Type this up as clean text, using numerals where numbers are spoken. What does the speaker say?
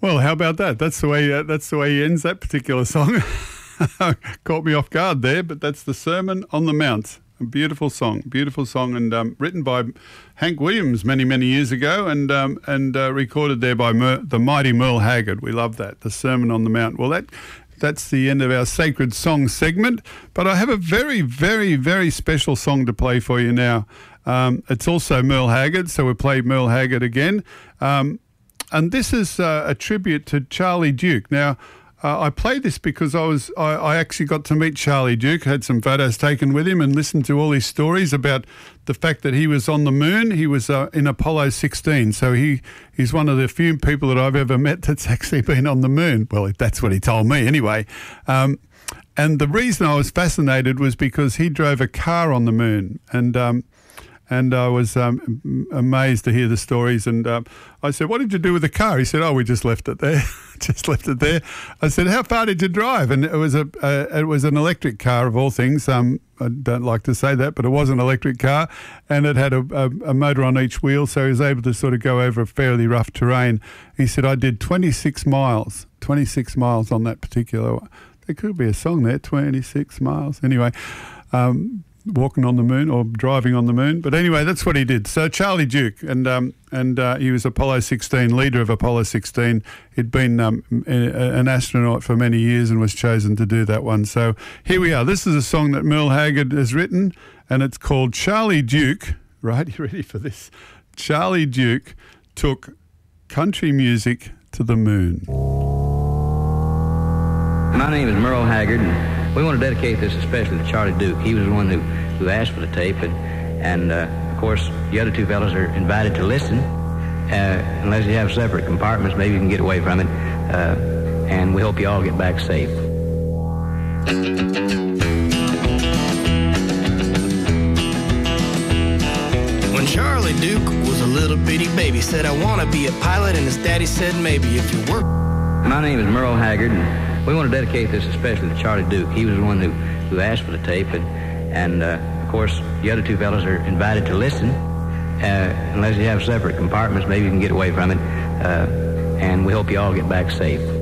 Well, how about that? That's the way he ends that particular song. Caught me off guard there, but that's the Sermon on the Mount. A beautiful song, and written by Hank Williams many years ago, and recorded there by the mighty Merle Haggard. We love that, the Sermon on the Mount. Well, that's the end of our Sacred Song segment, but I have a very, very, very special song to play for you now. It's also Merle Haggard, so we'll play Merle Haggard again. And this is a tribute to Charlie Duke. Now, I played this because I actually got to meet Charlie Duke, had some photos taken with him and listened to all his stories about the fact that he was on the moon. He was in Apollo 16, so he's one of the few people that I've ever met that's actually been on the moon. Well, that's what he told me anyway. And the reason I was fascinated was because he drove a car on the moon, and I was amazed to hear the stories. And I said, "What did you do with the car?" He said, "Oh, we just left it there." Just left it there. I said, "How far did you drive?" And it was an electric car of all things. I don't like to say that, but it was an electric car, and it had a motor on each wheel, so he was able to sort of go over a fairly rough terrain. He said, "I did 26 miles on that particular one." There could be a song there, 26 miles. Anyway, walking on the moon or driving on the moon. But anyway, that's what he did. So Charlie Duke, and he was Apollo 16, leader of Apollo 16. He'd been an astronaut for many years and was chosen to do that one. So here we are. This is a song that Merle Haggard has written, and it's called Charlie Duke. Right, you ready for this? Charlie Duke took country music to the moon. My name is Merle Haggard, and we want to dedicate this especially to Charlie Duke. He was the one who asked for the tape, and of course, the other two fellows are invited to listen. Unless you have separate compartments, maybe you can get away from it, and we hope you all get back safe. When Charlie Duke was a little bitty baby, said, "I want to be a pilot," and his daddy said, "Maybe if you work." My name is Merle Haggard, and we want to dedicate this especially to Charlie Duke. He was the one who asked for the tape, and of course, the other two fellows are invited to listen. Unless you have separate compartments, maybe you can get away from it, and we hope you all get back safe.